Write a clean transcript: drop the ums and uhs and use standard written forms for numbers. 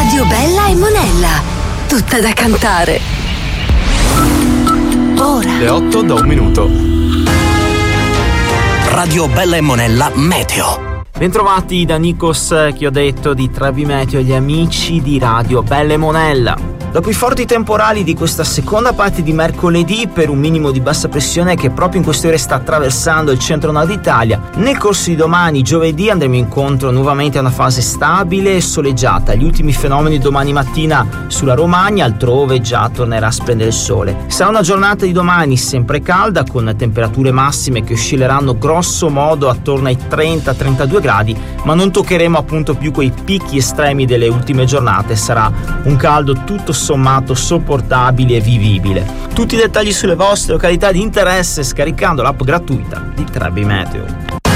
Radio Bella e Monella, tutta da cantare. Ora. Le 8 da 1 minuto. Radio Bella e Monella Meteo. Bentrovati da Nikos Chiodetto di Trebi Meteo e gli amici di Radio Bella e Monella. Dopo i forti temporali di questa seconda parte di mercoledì, per un minimo di bassa pressione che proprio in queste ore sta attraversando il centro-nord Italia, nel corso di domani, giovedì, andremo incontro nuovamente a una fase stabile e soleggiata. Gli ultimi fenomeni domani mattina sulla Romagna, altrove già tornerà a splendere il sole. Sarà una giornata di domani sempre calda, con temperature massime che oscilleranno grosso modo attorno ai 30-32 gradi, ma non toccheremo appunto più quei picchi estremi delle ultime giornate. Sarà un caldo tutto sommato sopportabile e vivibile. Tutti i dettagli sulle vostre località di interesse scaricando l'app gratuita di Trebi Meteo.